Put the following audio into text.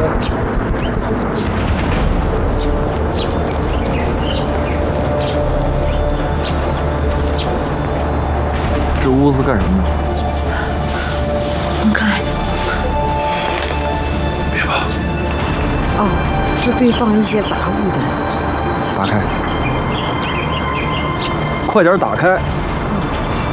这屋子干什么呢？ 放开！ 别怕。 哦，是堆放一些杂物的。 打开！快点打开！